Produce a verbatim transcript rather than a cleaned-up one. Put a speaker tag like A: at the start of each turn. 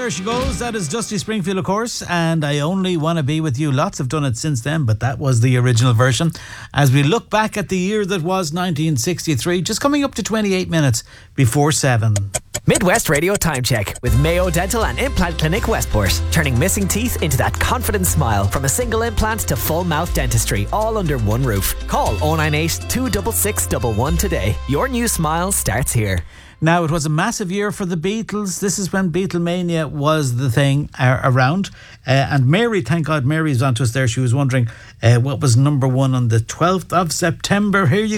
A: there she goes. That is Dusty Springfield, of course, and I Only Want to Be With You. Lots have done it since then, but that was the original version. As we look back at the year that was nineteen sixty-three, just coming up to twenty-eight minutes before seven.
B: Midwest Radio Time Check with Mayo Dental and Implant Clinic Westport. Turning missing teeth into that confident smile. From a single implant to full mouth dentistry, all under one roof. Call oh nine eight, two six six, one one today. Your new smile starts here.
A: Now, it was a massive year for the Beatles. This is when Beatlemania was the thing uh, around. Uh, and Mary, thank God Mary's on to us there. She was wondering uh, what was number one on the twelfth of September. Here you go.